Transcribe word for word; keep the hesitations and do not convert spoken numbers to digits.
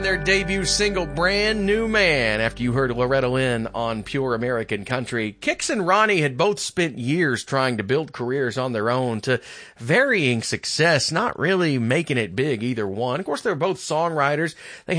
Their debut single, Brand New Man, after you heard Loretta Lynn on Pure American Country. Kix and Ronnie had both spent years trying to build careers on their own to varying success, not really making it big, either one. Of course, they're both songwriters. They